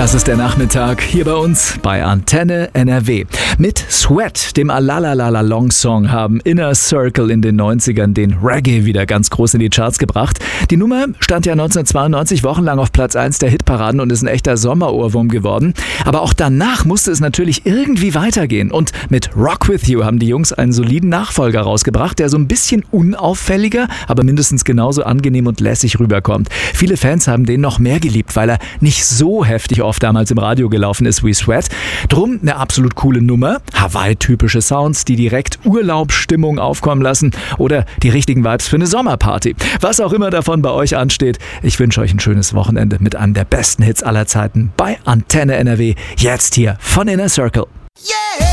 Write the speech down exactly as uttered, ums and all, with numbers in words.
Das ist der Nachmittag hier bei uns bei Antenne N R W. Mit Sweat, dem Alalalala-Long-Song, haben Inner Circle in den neunzigern den Reggae wieder ganz groß in die Charts gebracht. Die Nummer stand ja neunzehnhundertzweiundneunzig wochenlang auf Platz eins der Hitparaden und ist ein echter Sommerohrwurm geworden. Aber auch danach musste es natürlich irgendwie weitergehen. Und mit Rock With You haben die Jungs einen soliden Nachfolger rausgebracht, der so ein bisschen unauffälliger, aber mindestens genauso angenehm und lässig rüberkommt. Viele Fans haben den noch mehr geliebt, weil er nicht so heftig oft damals im Radio gelaufen ist wie Sweat. Drum eine absolut coole Nummer. Hawaii-typische Sounds, die direkt Urlaubsstimmung aufkommen lassen oder die richtigen Vibes für eine Sommerparty. Was auch immer davon bei euch ansteht, ich wünsche euch ein schönes Wochenende mit einem der besten Hits aller Zeiten bei Antenne N R W. Jetzt hier von Inner Circle. Yeah!